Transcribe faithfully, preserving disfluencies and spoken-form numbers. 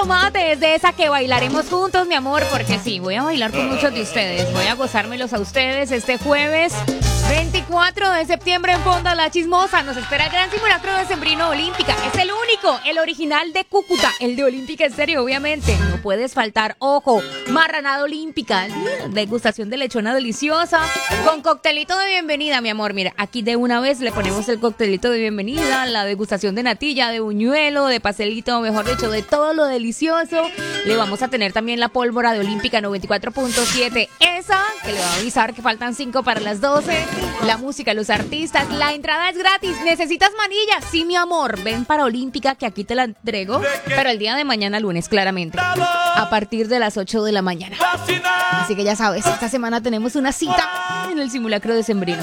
tomates, de esa que bailaremos juntos, mi amor, porque sí, voy a bailar con muchos de ustedes. Voy a gozármelos a ustedes este jueves veinticuatro de septiembre en Fonda La Chismosa. Nos espera el gran simulacro decembrino Olímpica. Es el único, el original de Cúcuta, el de Olímpica en serio, obviamente. No puedes faltar. Ojo, marranada olímpica, degustación de lechona deliciosa, con coctelito de bienvenida, mi amor. Mira, aquí de una vez le ponemos el coctelito de bienvenida, la degustación de natilla, de buñuelo, de pastelito, mejor dicho, de todo lo delicioso. Le vamos a tener también la pólvora de Olímpica noventa y cuatro punto siete. Esa, que le va a avisar que faltan cinco para las doce. La música, los artistas, la entrada es gratis. ¿Necesitas manilla? Sí, mi amor. Ven para Olímpica que aquí te la entrego. Pero el día de mañana, lunes, claramente. A partir de las ocho de la mañana. Así que ya sabes, esta semana tenemos una cita en el simulacro decembrino.